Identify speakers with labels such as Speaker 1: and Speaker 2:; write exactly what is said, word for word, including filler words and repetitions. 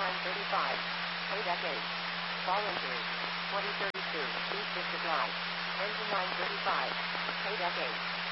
Speaker 1: nine thirty-five. Kodak eight. Fall entry. twenty thirty-two. East Vista Drive. Engine nine thirty-five. Kodak eight.